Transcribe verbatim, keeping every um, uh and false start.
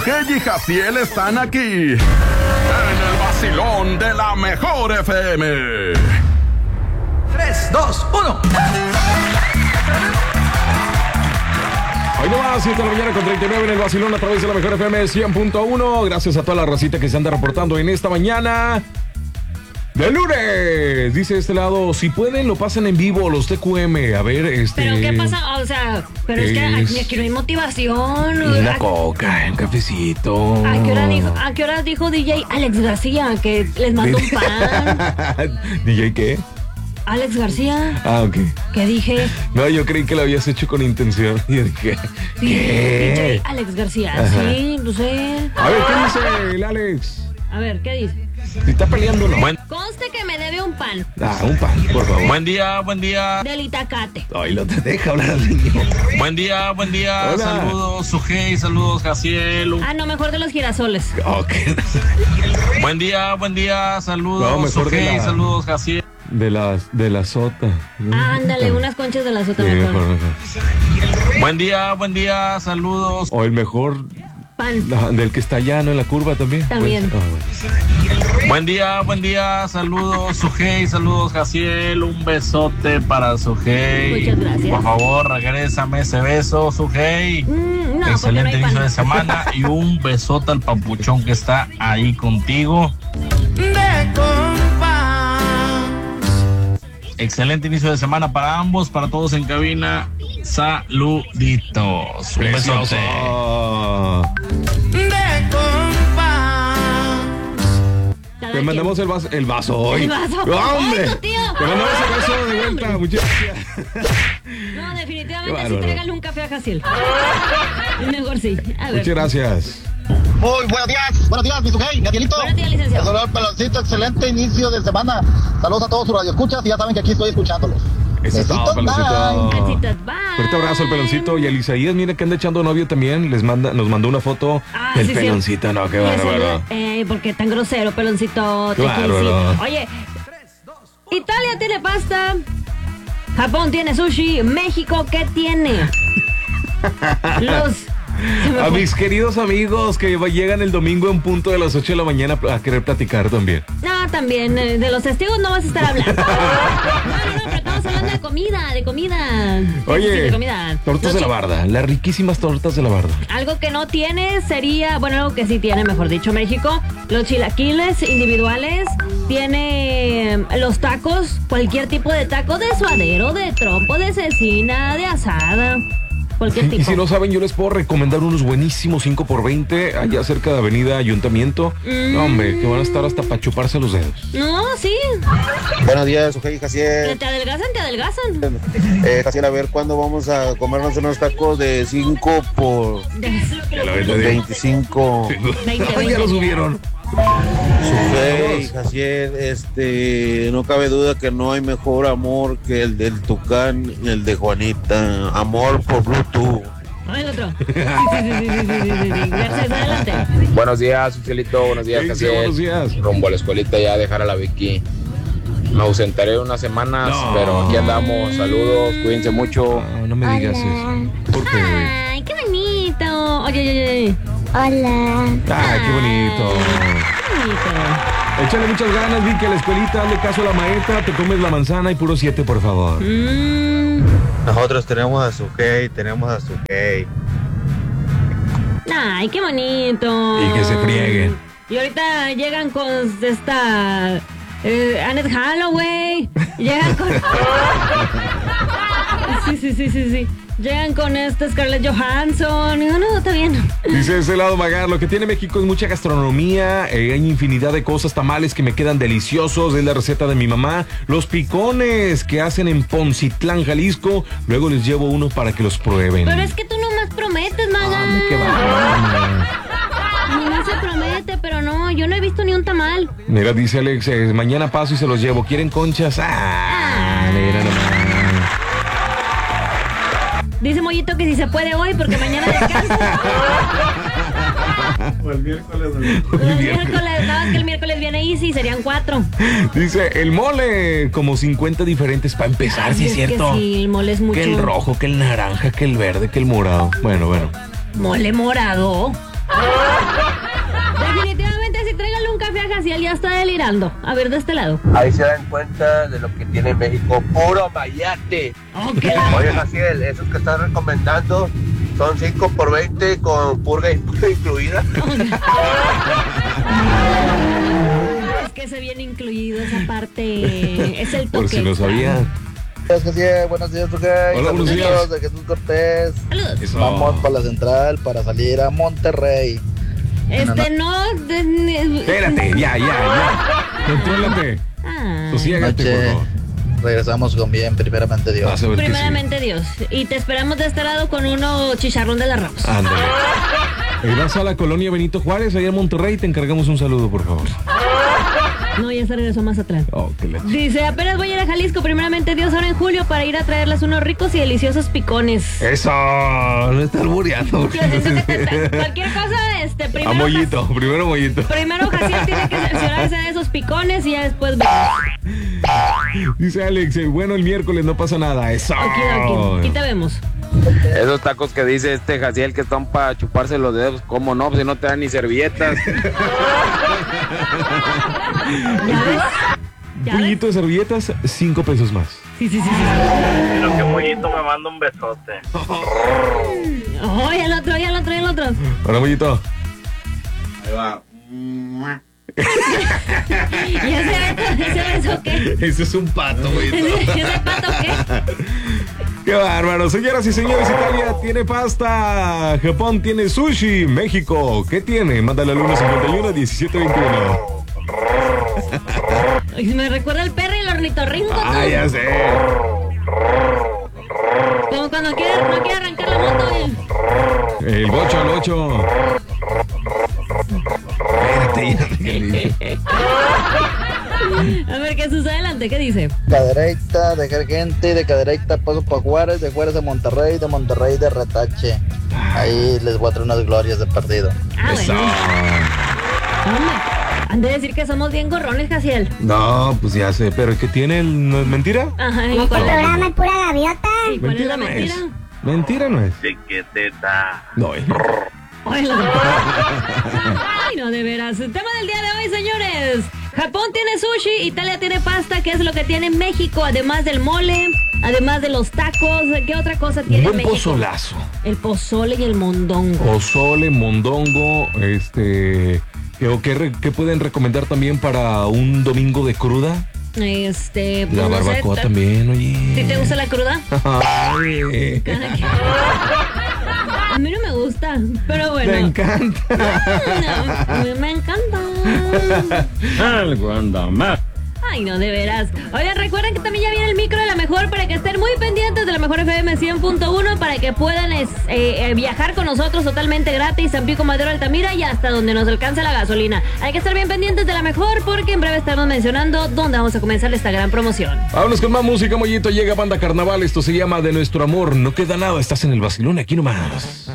Sujei y Jaciel están aquí en el vacilón de la mejor F M. tres, dos, uno. Hoy no va a siete de la mañana con treinta y nueve en el vacilón a través de la mejor F M cien punto uno. Gracias a toda la racita que se anda reportando en esta mañana de lunes. Dice de este lado, si pueden lo pasan en vivo los T Q M. A ver, este... ¿Pero qué pasa? O sea, pero es que es... aquí no hay motivación. Una ¿A... coca, un cafecito. ¿A qué hora dijo, a qué hora dijo D J Alex García que les mandó un pan? ¿D J qué? Alex García. Ah, ok. ¿Qué dije? No, yo creí que lo habías hecho con intención. Yo dije, Sí, ¿qué? D J Alex García. Ajá. Sí, no sé. A ver, ¿qué dice el Alex? A ver, ¿qué dice? Si está peleando, ¿no? Buen, Conste que me debe un pan Ah, un pan, por favor. buen día, buen día. del Itacate. Ay, no te deja hablar al niño. Buen día, buen día. Hola. Saludos, Sujei, saludos, Jaciel. Ah, no, mejor de los girasoles. Ok. Buen día, buen día. Saludos, No, mejor de Sujei, la- saludos, Jaciel. De la, de la sota. Ah, ándale, unas conchas de la sota Sí, mejor. mejor, mejor. Buen día, buen día. Saludos. O el mejor Pan. ah, del que está allá, ¿no? En la curva también. También. Pues, ah, bueno. Buen día, buen día. Saludos, Sujei, saludos, Jaciel. Un besote para Sujei. Muchas gracias. Por favor, regrésame ese beso, Sujei. Mm, no, Excelente porque no hay inicio pan. de semana y un besote al papuchón que está ahí contigo. Excelente inicio de semana para ambos, para todos en cabina. Saluditos. Un besote. Ah, Cada te quien. mandamos el vaso, el vaso hoy. El vaso. ¡Hombre! Ay, tu tío. Te mandamos el vaso de vuelta. Muchas gracias. No, definitivamente Qué sí bárbaro. tráigale un café a Jaciel. Mejor sí. A ver. Muchas gracias. Muy buenos días, buenos días, mi Sujei, Gabrielito. Buenos días, licenciado. El señor Peloncito, excelente inicio de semana. Saludos a todos sus radioescuchas y ya saben que aquí estoy escuchándolos. Eso es todo, Besitos, peloncito. bye. Besitos, bye. Fuerte abrazo al peloncito y al Isaías, mira que anda echando novio también. Les manda, nos mandó una foto Ah, del sí, sí. peloncito, no, qué Y ese- bárbaro. Eh, ¿por qué tan grosero, peloncito? Te Claro, felicito. no. Oye, Italia tiene pasta, Japón tiene sushi, México, ¿qué tiene? Los... se me A fue. mis queridos amigos que llegan el domingo en punto de las ocho de la mañana a querer platicar también. No, también, eh, de los testigos no vas a estar hablando. No, no, no, pero estamos hablando de comida, de comida. Sí, sí, Oye, de comida. tortas Los de la chi- barda, las riquísimas tortas de la barda. Algo que no tiene sería, bueno, algo que sí tiene, mejor dicho, México, los chilaquiles individuales, tiene eh, los tacos, cualquier tipo de taco, de suadero, de trompo, de cecina, de asada, cualquier Y tipo. si no saben, yo les puedo recomendar unos buenísimos cinco por veinte allá cerca de Avenida Ayuntamiento. Mm. No, hombre, que van a estar hasta para chuparse los dedos. No, sí, Buenos días, Sujei, que Jaciel. te adelgazan, te adelgazan. Eh, Jaciel, a ver cuándo vamos a comernos unos tacos de cinco por veinticinco. veinte, ya veinte. lo subieron. Sujei, Jaciel, este, no cabe duda que no hay mejor amor que el del Tucán y el de Juanita. Amor por Bluetooth. Ah, el otro. Sí, sí, sí, sí, sí, sí, sí, sí, sí. Gracias, adelante. Buenos días, Cielito. Buenos días, Sí, sí, Jaciel. buenos días. Rumbo a la escuelita ya a dejar a la Vicky. Me ausentaré unas semanas, No. pero aquí andamos. Saludos, cuídense mucho. No, no me digas eso. ¿Por qué? Ay, qué bonito. Oye, oye, oye. Hola. Ay, qué bonito. Qué bonito. Échale muchas ganas, Vicky, a la escuelita, hazle caso a la maestra, te comes la manzana y puro siete, por favor. Mm. Nosotros tenemos a Sujei, tenemos a Sujei. Ay, qué bonito. Y que se frieguen. Y ahorita llegan con esta eh, Annette Holloway. Llegan con. Sí, sí, sí, sí, sí. Llegan con esta Scarlett Johansson. No, no, está bien. Dice ese lado Magar, lo que tiene México es mucha gastronomía, eh, hay infinidad de cosas, tamales que me quedan deliciosos, es la receta de mi mamá, los picones que hacen en Poncitlán, Jalisco, luego les llevo uno para que los prueben. Pero es que tú nomás prometes, Maga. Hombre, qué bárbaro. No se promete, pero no, yo no he visto ni un tamal. Mira, dice Alex, eh, mañana paso y se los llevo, ¿quieren conchas? Ah, mira nomás. Dice Mollito que si se puede hoy porque mañana descansa. O el miércoles. El miércoles, no, es que el miércoles viene Easy, serían cuatro. Dice, el mole, como cincuenta diferentes para empezar, sí es que cierto. sí, el mole es mucho. Que el rojo, que el naranja, que el verde, que el morado. Bueno, bueno. Mole morado. Definitivamente, si tráigale un café a Jaciel, ya está delirando. A ver, de este lado. Ahí se dan cuenta de lo que tiene México, puro mayate. Okay. Oye, Jaciel, esos que estás recomendando son cinco por veinte con purga incluida. Es que se viene incluido esa parte. Es el toque. Por si no sabía. Jaciel, buenos días, Tugay. Hola, buenos días. Saludos de Jesús Cortés. Saludos. Eso. Vamos para la central para salir a Monterrey. Este no. de- de- Espérate, ya, ya, ya. Contrólate. Ah, Sosiégate, por Noche. favor. Regresamos con bien, primeramente Dios. Vas a ver que sí. primeramente Dios. Y te esperamos de este lado con uno chicharrón de las Ramos. Ándale. Eh, vas a la colonia Benito Juárez, allá en Monterrey, te encargamos un saludo, por favor. No, ya se regresó más atrás. Oh, qué la ch- Dice, apenas voy a ir a Jalisco, primeramente Dios, ahora en julio, para ir a traerles unos ricos y deliciosos picones. Eso, no está albureando. Yo siento que te- cualquier cosa, este, primero... A mollito, primero mollito. Primero Jaciel tiene que cerciorarse de esos picones y ya después... Dice Alex, eh, bueno, el miércoles no pasa nada. Eso. Okidoki. Aquí te vemos. Esos tacos que dice este Jaciel que están para chuparse los dedos, ¿cómo no? Si no te dan ni servilletas. ¿Ya ves? ¿Ya ves? Pollito de servilletas, cinco pesos más. Sí, sí, sí, sí. Pero que Mollito me manda un besote. Oh, y el otro, y el otro, y el otro. Hola, Mollito. Ahí va. ¿Y ese beso, ese beso qué? Ese es un pato, Mollito. ¿Ese, ese pato qué? Qué bárbaro. Señoras y señores, Italia tiene pasta. Japón tiene sushi. México, ¿qué tiene? Mándale al uno cincuenta y uno, diecisiete veintiuno. Ay, me recuerda el perro y el ornitorrinco. Ah, ya sé. Como cuando quiere, no quiere arrancar la moto. Y... El bocho, el ocho. Espérate, ya te dije. A ver, Jesús, adelante, ¿qué dice? Cadereyta de Gergente, de Cadereyta paso para Juárez, de Juárez de Monterrey, de Monterrey de Retache. Ahí les voy a traer unas glorias de partido. Ah, Eso. bueno. Hombre, han de decir que somos bien gorrones, Jaciel. No, pues ya sé, pero ¿qué tiene? ¿No es mentira? Ajá, ¿y cuál, programa es pura gaviota. ¿y cuál es la no mentira? es. Mentira no es. Chiquitita. No es. Ay, la- Ay, no, de veras. El tema del día de hoy, señores. Japón tiene sushi, Italia tiene pasta. ¿Qué es lo que tiene México? Además del mole, además de los tacos, ¿qué otra cosa tiene Buen México? pozolazo. El pozole y el mondongo. Pozole, mondongo, este... ¿Qué, qué, re- qué pueden recomendar también para un domingo de cruda? Este, pues La no sé, barbacoa ta- también, oye. ¿Sí te gusta la cruda? Ay, A mí no me gusta, pero bueno. me encanta. No, a mí me encanta. Algo anda más. Ay, no, de veras. Oigan, recuerden que también ya viene el micro de la mejor para que estén muy pendientes de la mejor F M cien punto uno para que puedan es, eh, eh, viajar con nosotros totalmente gratis, San Pico, Madero, Altamira y hasta donde nos alcance la gasolina. Hay que estar bien pendientes de la mejor porque en breve estamos mencionando dónde vamos a comenzar esta gran promoción. Vámonos con más música, Mollito. Llega Banda Carnaval. Esto se llama De Nuestro Amor. No queda nada. Estás en el vacilón aquí nomás.